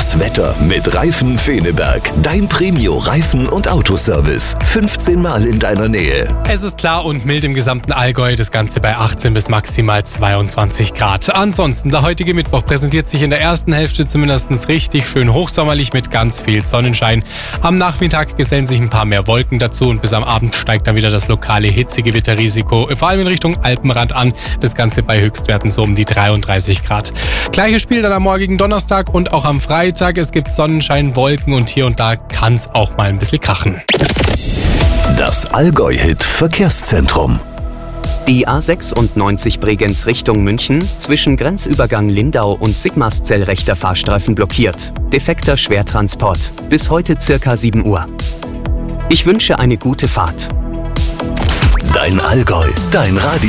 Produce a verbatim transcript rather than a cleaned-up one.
Das Wetter mit Reifen Feneberg. Dein Premio Reifen- und Autoservice. fünfzehn Mal in deiner Nähe. Es ist klar und mild im gesamten Allgäu. Das Ganze bei achtzehn bis maximal zweiundzwanzig Grad. Ansonsten, der heutige Mittwoch präsentiert sich in der ersten Hälfte zumindest richtig schön hochsommerlich mit ganz viel Sonnenschein. Am Nachmittag gesellen sich ein paar mehr Wolken dazu und bis am Abend steigt dann wieder das lokale Hitzegewitterrisiko, vor allem in Richtung Alpenrand an. Das Ganze bei Höchstwerten so um die dreiunddreißig Grad. Gleiches Spiel dann am morgigen Donnerstag und auch am Freitag. Es gibt Sonnenschein, Wolken und hier und da kann es auch mal ein bisschen krachen. Das Allgäu-Hit Verkehrszentrum. Die A sechsundneunzig Bregenz Richtung München zwischen Grenzübergang Lindau und Sigmarszell rechter Fahrstreifen blockiert. Defekter Schwertransport. Bis heute circa sieben Uhr. Ich wünsche eine gute Fahrt. Dein Allgäu, dein Radio.